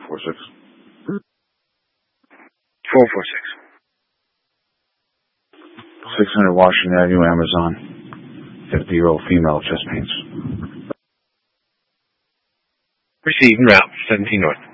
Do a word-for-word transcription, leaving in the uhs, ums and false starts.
four six. four four six. six hundred Washington Avenue, Amazon. fifty-year-old female, chest pains. Received en route, seventeen North.